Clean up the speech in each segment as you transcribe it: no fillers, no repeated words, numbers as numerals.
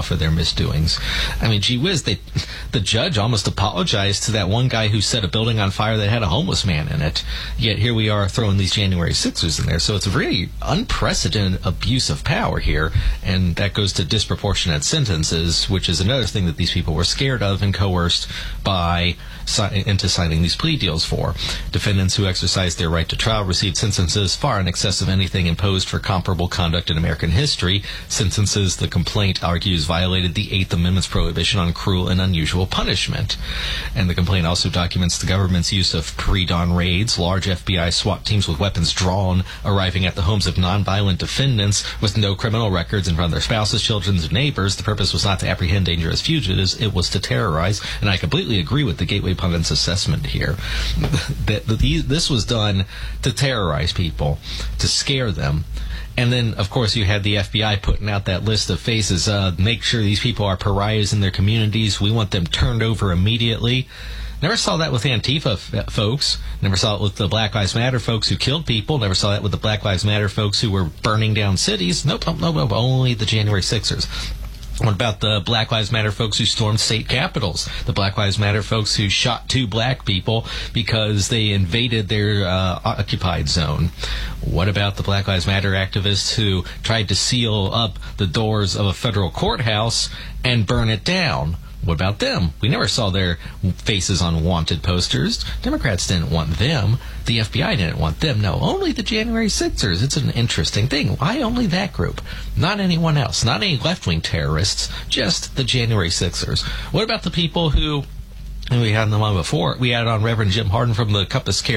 off for their misdoings. I mean, gee whiz, the judge almost apologized to that one guy who set a building on fire that had a homeless man in it. Yet here we are throwing these January 6ers in there. So it's a really unprecedented abuse of power here, and that goes to disproportionate sentences, which is another thing that these people were scared of and coerced by into signing these plea deals for. Defendants who exercised their right to trial received sentences far in excess of anything imposed for comparable conduct in American history, sentences the complaint argues violated the Eighth Amendment's prohibition on cruel and unusual punishment. And the complaint also documents the government's use of pre-dawn raids, large FBI SWAT teams with weapons drawn arriving at the homes of nonviolent defendants with no criminal records in front of their spouses, children, and neighbors. The purpose was not to apprehend dangerous fugitives, it was to terrorize. And I completely agree with the Gateway Pundit's assessment here. This was done to terrorize people, to scare them. And then, of course, you had the FBI putting out that list of faces. Make sure these people are pariahs in their communities. We want them turned over immediately. Never saw that with Antifa folks. Never saw it with the Black Lives Matter folks who killed people. Never saw that with the Black Lives Matter folks who were burning down cities. Nope, only the January 6ers. What about the Black Lives Matter folks who stormed state capitals? The Black Lives Matter folks who shot 2 black people because they invaded their occupied zone? What about the Black Lives Matter activists who tried to seal up the doors of a federal courthouse and burn it down? What about them? We never saw their faces on wanted posters. Democrats didn't want them. The FBI didn't want them. No, only the January 6ers. It's an interesting thing. Why only that group? Not anyone else. Not any left-wing terrorists. Just the January 6ers. What about the people who... And we had them on before. We had on Reverend Jim Harden from the Compass Care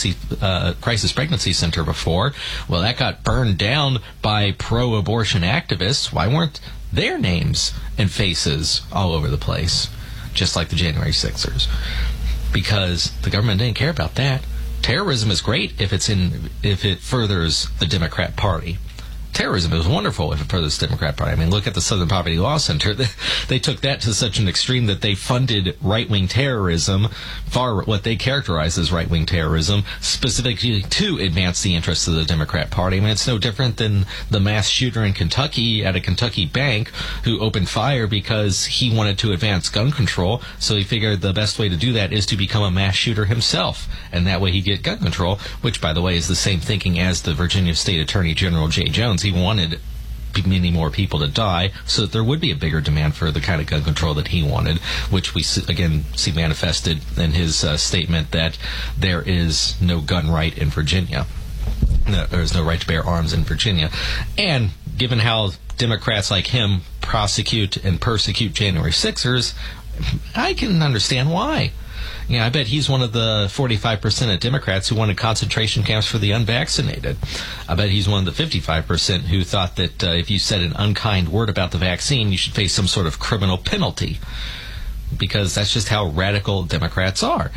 Crisis Pregnancy Center before. Well, that got burned down by pro-abortion activists. Why weren't their names and faces all over the place, just like the January 6ers? Because the government didn't care about that. Terrorism is great if it furthers the Democrat Party. Terrorism is wonderful if it furthers the Democrat Party. I mean, look at the Southern Poverty Law Center. They took that to such an extreme that they funded right-wing terrorism, what they characterize as right-wing terrorism, specifically to advance the interests of the Democrat Party. I mean, it's no different than the mass shooter in Kentucky at a Kentucky bank who opened fire because he wanted to advance gun control, so he figured the best way to do that is to become a mass shooter himself, and that way he'd get gun control, which, by the way, is the same thinking as the Virginia State Attorney General Jay Jones. He wanted many more people to die so that there would be a bigger demand for the kind of gun control that he wanted, which we again see manifested in his statement that there is no gun right in Virginia. There is no right to bear arms in Virginia. And given how Democrats like him prosecute and persecute January 6ers, I can understand why. Yeah, I bet he's one of the 45% of Democrats who wanted concentration camps for the unvaccinated. I bet he's one of the 55% who thought that if you said an unkind word about the vaccine, you should face some sort of criminal penalty. Because that's just how radical Democrats are.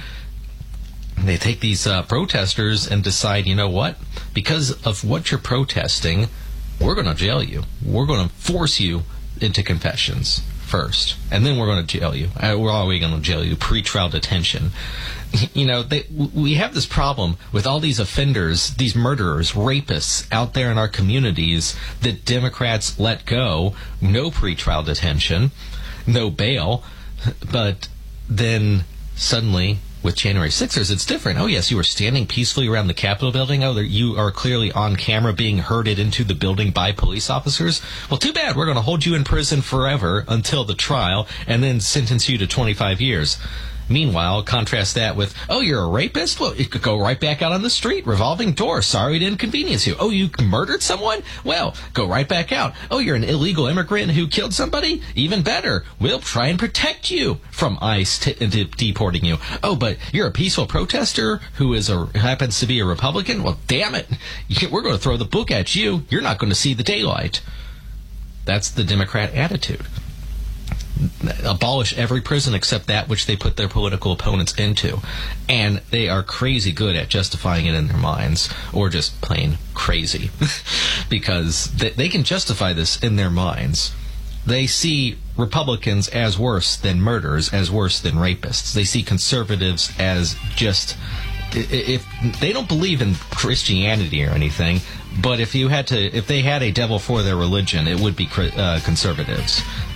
They take these protesters and decide, you know what? Because of what you're protesting, we're going to jail you. We're going to force you into confessions first, and then we're going to jail you. We're already going to jail you. Pre-trial detention. You know, we have this problem with all these offenders, these murderers, rapists out there in our communities that Democrats let go. No pre-trial detention, no bail, but then suddenly with January 6ers, it's different. Oh, yes, you were standing peacefully around the Capitol building. Oh, you are clearly on camera being herded into the building by police officers. Well, too bad. We're going to hold you in prison forever until the trial and then sentence you to 25 years. Meanwhile, contrast that with, oh, you're a rapist? Well, you could go right back out on the street. Revolving door. Sorry to inconvenience you. Oh, you murdered someone? Well, go right back out. Oh, you're an illegal immigrant who killed somebody? Even better. We'll try and protect you from ICE deporting you. Oh, but you're a peaceful protester who happens to be a Republican? Well, damn it. We're going to throw the book at you. You're not going to see the daylight. That's the Democrat attitude. Abolish every prison except that which they put their political opponents into. And they are crazy good at justifying it in their minds, or just plain crazy, because they can justify this in their minds. They see Republicans as worse than murderers, as worse than rapists. They see conservatives as just... If they don't believe in Christianity or anything, but if they had a devil for their religion, it would be conservatives.